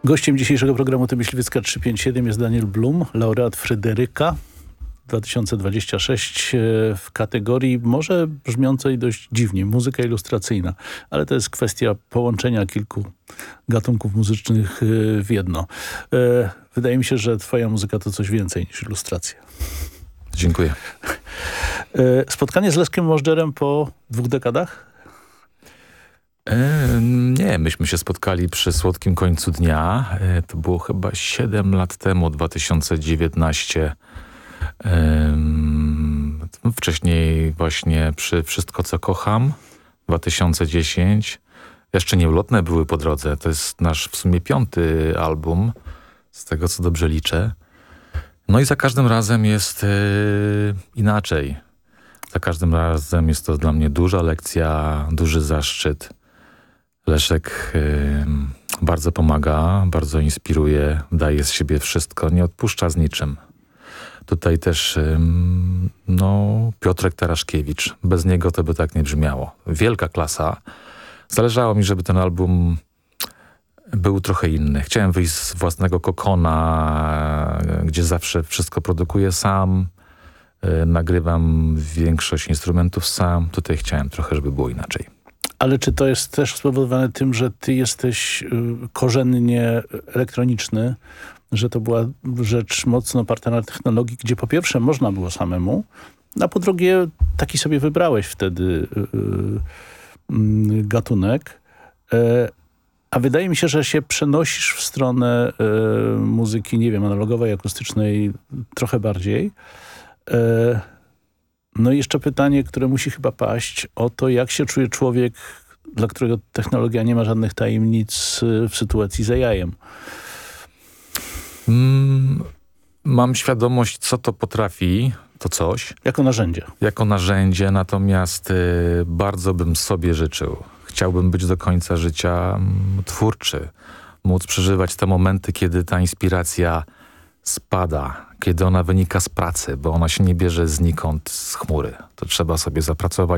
Gościem dzisiejszego programu To Myśliwicka 357 jest Daniel Blum, laureat Fryderyka 2026 w kategorii może brzmiącej dość dziwnie, muzyka ilustracyjna, ale to jest kwestia połączenia kilku gatunków muzycznych w jedno. Wydaje mi się, że twoja muzyka to coś więcej niż ilustracja. Dziękuję. Spotkanie z Leszkiem Możdżerem po 2 dekadach? Nie, myśmy się spotkali przy Słodkim Końcu Dnia. To było chyba 7 lat temu, 2019. Wcześniej właśnie przy Wszystko, co kocham, 2010. Jeszcze Nieulotne były po drodze. To jest nasz w sumie 5. album, z tego co dobrze liczę. No i za każdym razem jest inaczej. Za każdym razem jest to dla mnie duża lekcja, duży zaszczyt. Leszek bardzo pomaga, bardzo inspiruje, daje z siebie wszystko, nie odpuszcza z niczym. Tutaj też Piotrek Taraszkiewicz. Bez niego to by tak nie brzmiało. Wielka klasa. Zależało mi, żeby ten album był trochę inny. Chciałem wyjść z własnego kokona, gdzie zawsze wszystko produkuję sam. Nagrywam większość instrumentów sam. Tutaj chciałem trochę, żeby było inaczej. Ale czy to jest też spowodowane tym, że ty jesteś korzennie elektroniczny, że to była rzecz mocno oparta na technologii, gdzie po pierwsze można było samemu, a po drugie taki sobie wybrałeś wtedy gatunek. A wydaje mi się, że się przenosisz w stronę muzyki, nie wiem, analogowej, akustycznej trochę bardziej. No i jeszcze pytanie, które musi chyba paść, o to, jak się czuje człowiek, dla którego technologia nie ma żadnych tajemnic w sytuacji z AI-em. Mam świadomość, co to potrafi, to coś. Jako narzędzie. Jako narzędzie, natomiast bardzo bym sobie życzył. Chciałbym być do końca życia twórczy. Móc przeżywać te momenty, kiedy ta inspiracja spada, kiedy ona wynika z pracy, bo ona się nie bierze znikąd z chmury. To trzeba sobie zapracować,